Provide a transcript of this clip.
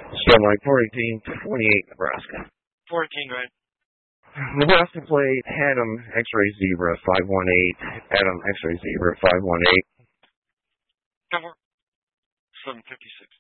So my 418-28, Nebraska. 418, right? Nebraska plate, Adam X-ray Zebra 518, Adam X-ray Zebra 518. Cover 756.